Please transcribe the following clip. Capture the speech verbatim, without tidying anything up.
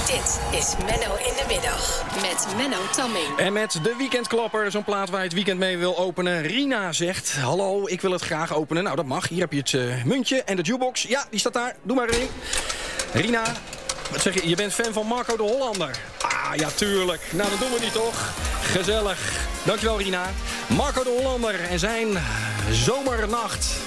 Dit is Menno in de Middag met Menno Tamming. En met de weekendklapper, zo'n plaat waar je het weekend mee wil openen. Rina zegt, hallo, ik wil het graag openen. Nou, dat mag. Hier heb je het uh, muntje en de jukebox. Ja, die staat daar. Doe maar erin. Rina, wat zeg je? Je bent fan van Marco de Hollander. Ah, ja, tuurlijk. Nou, dat doen we niet, toch? Gezellig. Dankjewel, Rina. Marco de Hollander en zijn zomernacht.